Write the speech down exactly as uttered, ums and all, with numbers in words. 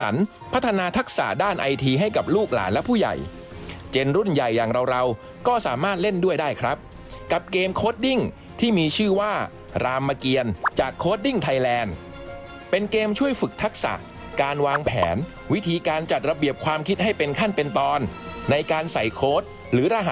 สรรค์พัฒนาทักษะด้านไอทีให้กับลูกหลานและผู้ใหญ่เจนรุ่นใหญ่อย่างเราๆก็สามารถเล่นด้วยได้ครับกับเกมโคดดิ้งที่มีชื่อว่ารามเกียรติ์จากโคดดิ้งไทยแลนด์เป็นเกมช่วยฝึกทักษะการวางแผนวิธีการจัดระเบียบความคิดให้เป็นขั้นเป็นตอนในการใส่โค้ดหรือรหัส